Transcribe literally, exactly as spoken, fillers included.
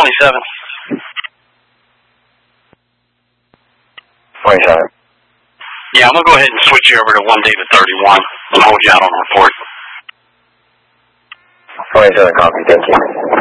twenty-seven. twenty-seven. Yeah, I'm going to go ahead and switch you over to one David thirty-one and hold you out on the report. twenty-seven, copy, thank you.